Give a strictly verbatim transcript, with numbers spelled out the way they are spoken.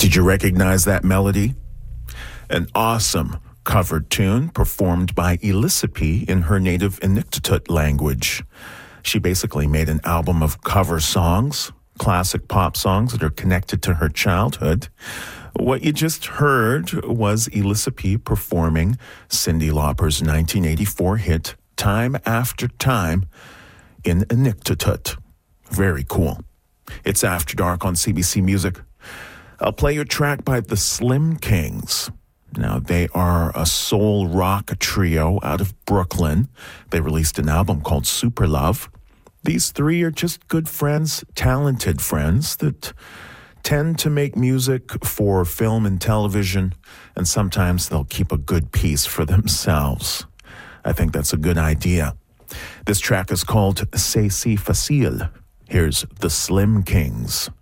Did you recognize that melody? An awesome covered tune performed by Elisapie in her native Inuktitut language. She basically made an album of cover songs, classic pop songs that are connected to her childhood. What you just heard was Elisapie performing Cyndi Lauper's nineteen eighty-four hit, Time After Time, in Inuktitut. Very cool. It's After Dark on C B C Music. I'll play your track by the Slim Kings. Now, they are a soul rock trio out of Brooklyn. They released an album called Super Love. These three are just good friends, talented friends that tend to make music for film and television, and sometimes they'll keep a good piece for themselves. I think that's a good idea. This track is called C'est Si Facile. Here's the Slim Kings.